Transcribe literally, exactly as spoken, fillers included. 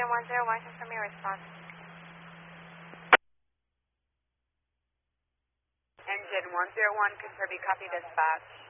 Engine one zero one, confirm your response. Engine one zero one, confirm you copy dispatch.